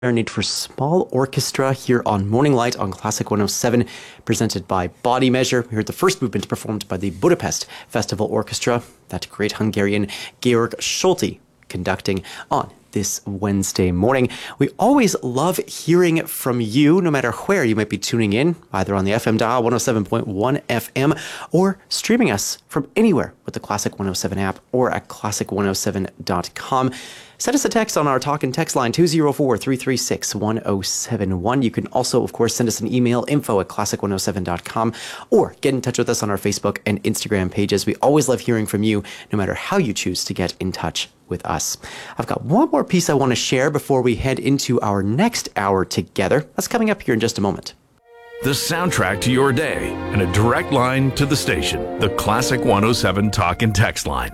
Serenade for Small Orchestra here on Morning Light on Classic 107, presented by Body Measure. We heard the first movement performed by the Budapest Festival Orchestra, that great Hungarian Georg Solti conducting on this Wednesday morning. We always love hearing from you, no matter where you might be tuning in, either on the FM dial 107.1 FM or streaming us from anywhere with the Classic 107 app or at classic107.com. Send us a text on our talk and text line 204-336-1071. You can also, of course, send us an email, info@classic107.com, or get in touch with us on our Facebook and Instagram pages. We always love hearing from you, no matter how you choose to get in touch with us. I've got one more piece I want to share before we head into our next hour together. That's coming up here in just a moment. The soundtrack to your day and a direct line to the station. The Classic 107 talk and text line,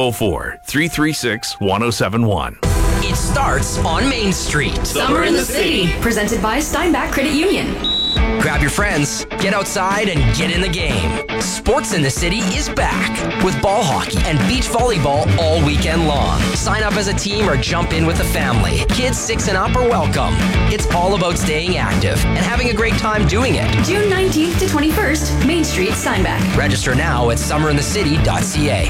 204-336-1071. It starts on Main Street. Summer in the City, presented by Steinbach Credit Union. Grab your friends, get outside, and get in the game. Sports in the City is back with ball hockey and beach volleyball all weekend long. Sign up as a team or jump in with a family. Kids 6 and up are welcome. It's all about staying active and having a great time doing it. June 19th to 21st, Main Street, Steinbach. Register now at summerinthecity.ca.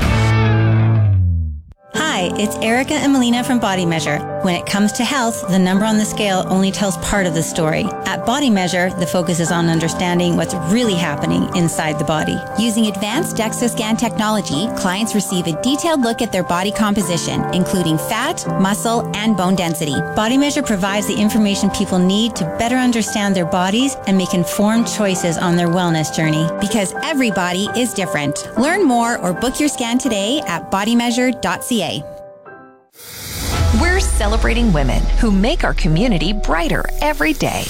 Hi, it's Erica and Melina from Body Measure. When it comes to health, the number on the scale only tells part of the story. At Body Measure, the focus is on understanding what's really happening inside the body. Using advanced DEXA scan technology, clients receive a detailed look at their body composition, including fat, muscle, and bone density. Body Measure provides the information people need to better understand their bodies and make informed choices on their wellness journey. Because every body is different. Learn more or book your scan today at bodymeasure.ca. We're celebrating women who make our community brighter every day.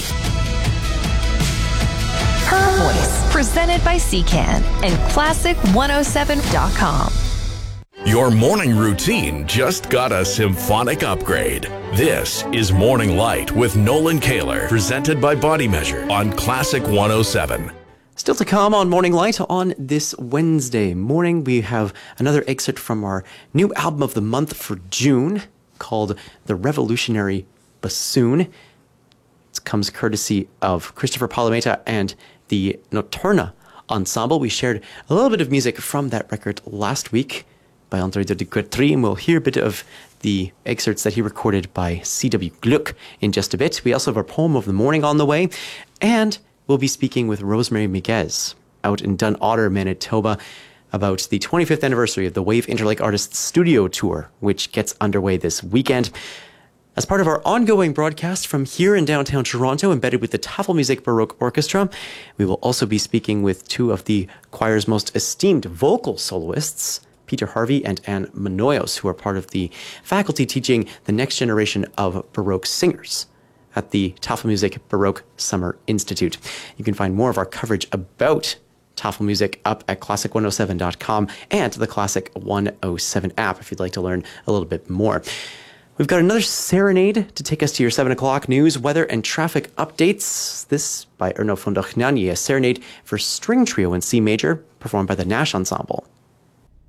Her Voice, presented by CCAN and Classic107.com. Your morning routine just got a symphonic upgrade. This is Morning Light with Nolan Kaler, presented by Body Measure on Classic 107. Still to come on Morning Light on this Wednesday morning, we have another excerpt from our new album of the month for June called The Revolutionary Bassoon. It comes courtesy of Christopher Palameta and the Nocturna Ensemble. We shared a little bit of music from that record last week by André de Guetry, and we'll hear a bit of the excerpts that he recorded by C.W. Gluck in just a bit. We also have our poem of the morning on the way, and we'll be speaking with Rosemary Miguez out in Dunotter, Manitoba, about the 25th anniversary of the Wave Interlake Artists Studio Tour, which gets underway this weekend. As part of our ongoing broadcast from here in downtown Toronto, embedded with the Tafelmusik Baroque Orchestra, we will also be speaking with two of the choir's most esteemed vocal soloists, Peter Harvey and Anne Manoyos, who are part of the faculty teaching the next generation of Baroque singers at the Tafelmusik Baroque Summer Institute. You can find more of our coverage about Tafelmusik up at classic107.com and the Classic 107 app if you'd like to learn a little bit more. We've got another serenade to take us to your 7 o'clock news, weather, and traffic updates. This by Erno von Dochnani, a serenade for string trio in C major, performed by the Nash Ensemble.